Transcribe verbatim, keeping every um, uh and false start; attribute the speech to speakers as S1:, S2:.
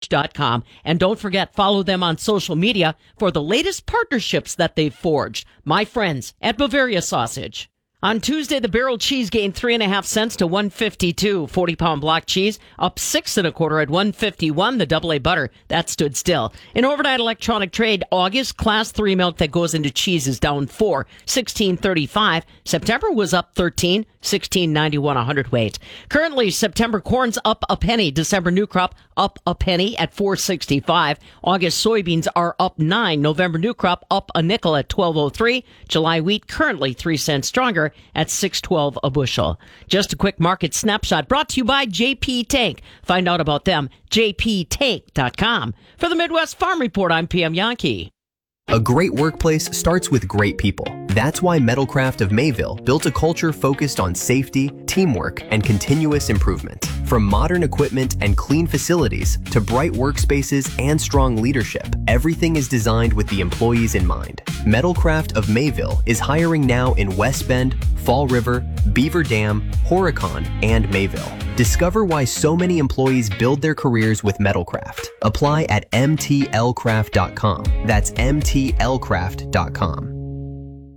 S1: dot com. And don't forget, follow them on social media for the latest partnerships that they've forged. My friends at Bavaria Sausage. On Tuesday, the barrel cheese gained three and a half cents to one fifty-two. forty pound block cheese up six and a quarter at one fifty-one. The double A butter that stood still. In overnight electronic trade, August class three milk that goes into cheese is down four, sixteen thirty-five. September was up thirteen, sixteen ninety-one a hundredweight. Currently, September corn's up a penny. December new crop up a penny at four sixty-five. August soybeans are up nine. November new crop up a nickel at twelve oh three. July wheat currently three cents stronger at six twelve a bushel. Just a quick market snapshot brought to you by J P Tank. Find out about them, j p tank dot com. For the Midwest Farm Report, I'm P M Yankee.
S2: A great workplace starts with great people. That's why Metalcraft of Mayville built a culture focused on safety, teamwork, and continuous improvement. From modern equipment and clean facilities to bright workspaces and strong leadership, everything is designed with the employees in mind. Metalcraft of Mayville is hiring now in West Bend, Fall River, Beaver Dam, Horicon, and Mayville. Discover why so many employees build their careers with Metalcraft. Apply at m t l craft dot com. That's m t l craft dot com.